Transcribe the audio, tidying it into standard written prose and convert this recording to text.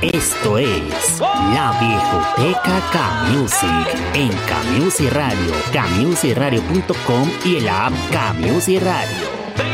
Esto es La Viejoteca K-Music en K-Music Radio, kmusicradio.com y el app K-Music Radio.